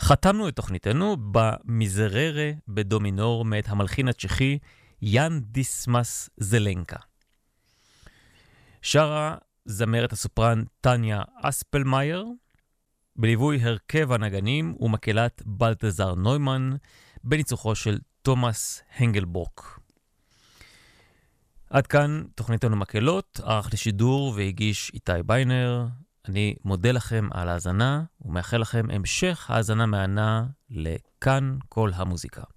חתמנו את תוכניתנו במיזררה בדומינור מאת המלחין הצ'כי יאן דיסמס זלנקה. שרה זמרת הסופרן טניה אספלמאייר, בליווי הרכב הנגנים ומקהלת בלטזר נוימן, בניצוחו של תומאס הנגלברוק. עד כאן תוכניתנו מקהלות, ערך לשידור והגיש איתי ביינר. אני מודה לכם על ההאזנה ומאחל לכם המשך האזנה מהנה לכאן כל המוזיקה.